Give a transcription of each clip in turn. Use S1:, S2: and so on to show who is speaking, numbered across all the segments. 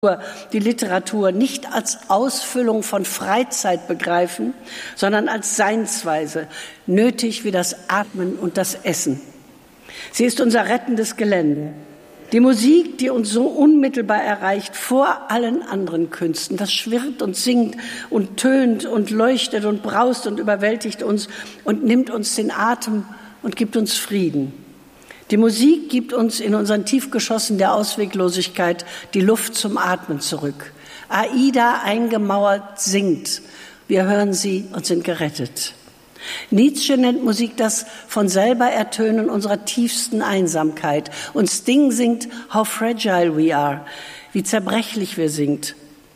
S1: die Literatur nicht als Ausfüllung von Freizeit begreifen, sondern als Seinsweise, nötig wie das Atmen und das Essen. Sie ist unser rettendes Gelände. Die Musik, die uns so unmittelbar erreicht, vor allen anderen Künsten, das schwirrt und singt und tönt und leuchtet und braust und überwältigt uns und nimmt uns den Atem und gibt uns Frieden. Die Musik gibt uns in unseren Tiefgeschossen der Ausweglosigkeit die Luft zum Atmen zurück. Aida eingemauert singt. Wir hören sie und sind gerettet. Nietzsche nennt Musik das von selber Ertönen unserer tiefsten Einsamkeit. Und Sting singt How fragile we are, wie zerbrechlich wir sind.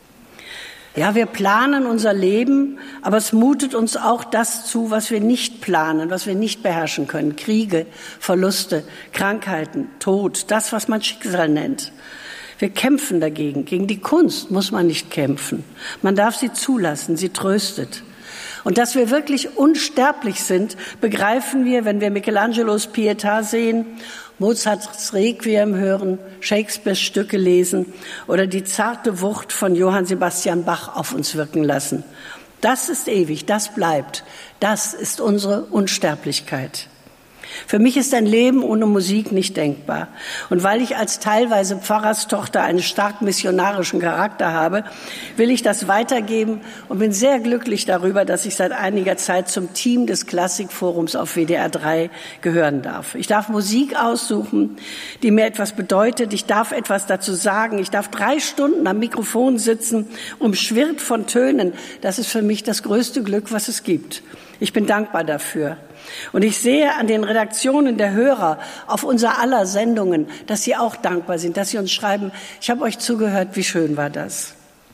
S1: Ja, wir planen unser Leben, aber es mutet uns auch das zu, was wir nicht planen, was wir nicht beherrschen können. Kriege, Verluste, Krankheiten, Tod, das, was man Schicksal nennt. Wir kämpfen dagegen. Gegen die Kunst muss man nicht kämpfen. Man darf sie zulassen, sie tröstet. Und dass wir wirklich unsterblich sind, begreifen wir, wenn wir Michelangelos Pietà sehen, Mozarts Requiem hören, Shakespeares Stücke lesen oder die zarte Wucht von Johann Sebastian Bach auf uns wirken lassen. Das ist ewig, das bleibt. Das ist unsere Unsterblichkeit. Für mich ist ein Leben ohne Musik nicht denkbar. Und weil ich als teilweise Pfarrerstochter einen stark missionarischen Charakter habe, will ich das weitergeben und bin sehr glücklich darüber, dass ich seit einiger Zeit zum Team des Klassikforums auf WDR 3 gehören darf. Ich darf Musik aussuchen, die mir etwas bedeutet. Ich darf etwas dazu sagen. Ich darf 3 Stunden am Mikrofon sitzen, umschwirrt von Tönen. Das ist für mich das größte Glück, was es gibt. Ich bin dankbar dafür. Und ich sehe an den Redaktionen der Hörer auf unser aller Sendungen, dass sie auch dankbar sind, dass sie uns schreiben, ich habe euch zugehört, wie schön war das.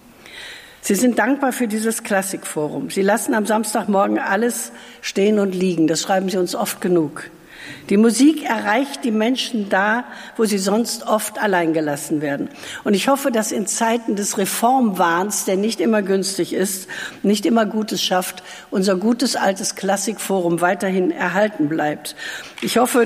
S1: Sie sind dankbar für dieses Klassikforum. Sie lassen am Samstagmorgen alles stehen und liegen. Das schreiben sie uns oft genug. Die Musik erreicht die Menschen da, wo sie sonst oft allein gelassen werden. Und ich hoffe, dass in Zeiten des Reformwahns, der nicht immer günstig ist, nicht immer Gutes schafft, unser gutes altes Klassikforum weiterhin erhalten bleibt. Ich hoffe,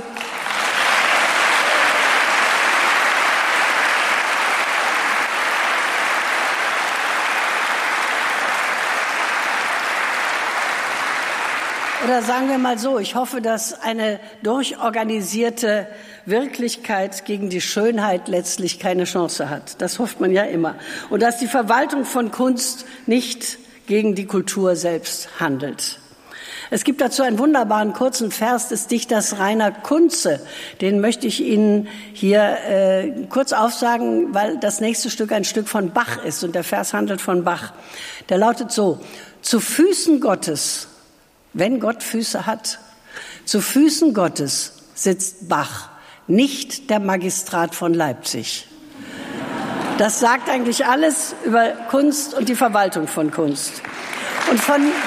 S1: oder sagen wir mal so, ich hoffe, dass eine durchorganisierte Wirklichkeit gegen die Schönheit letztlich keine Chance hat. Das hofft man ja immer. Und dass die Verwaltung von Kunst nicht gegen die Kultur selbst handelt. Es gibt dazu einen wunderbaren kurzen Vers des Dichters Rainer Kunze. Den möchte ich Ihnen hier kurz aufsagen, weil das nächste Stück ein Stück von Bach ist und der Vers handelt von Bach. Der lautet so: Zu Füßen Gottes, wenn Gott Füße hat, zu Füßen Gottes sitzt Bach, nicht der Magistrat von Leipzig. Das sagt eigentlich alles über Kunst und die Verwaltung von Kunst. Und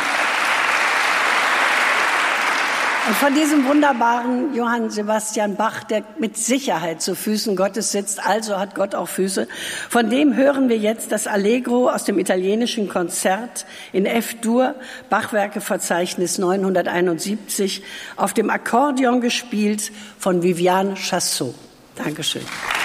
S1: von diesem wunderbaren Johann Sebastian Bach, der mit Sicherheit zu Füßen Gottes sitzt, also hat Gott auch Füße, von dem hören wir jetzt das Allegro aus dem italienischen Konzert in F-Dur, Bachwerkeverzeichnis 971, auf dem Akkordeon gespielt von Viviane Chassot. Dankeschön.